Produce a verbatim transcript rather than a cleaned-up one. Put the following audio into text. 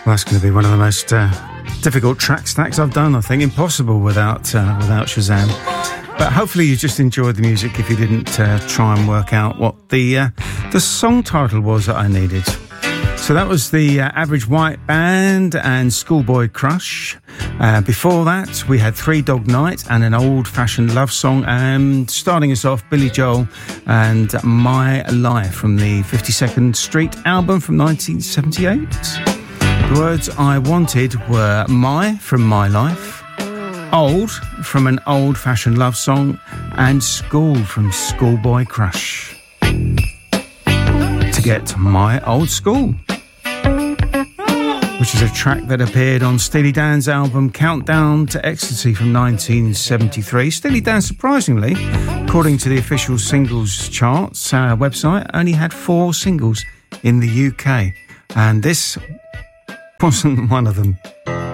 Well, that's going to be one of the most uh, difficult track stacks I've done. I think impossible without uh, without Shazam. But hopefully you just enjoyed the music if you didn't uh, try and work out what the uh, the song title was that I needed. So that was the uh, Average White Band and Schoolboy Crush. Uh, before that, we had Three Dog Night and an old-fashioned love song. And starting us off, Billy Joel and My Life from the fifty-second Street album from nineteen seventy-eight. The words I wanted were My from My Life, Old from an old-fashioned love song, and School from Schoolboy Crush. To get My Old School, which is a track that appeared on Steely Dan's album Countdown to Ecstasy from nineteen seventy-three. Steely Dan, surprisingly, according to the official singles charts uh, website, only had four singles in the U K, and this wasn't one of them.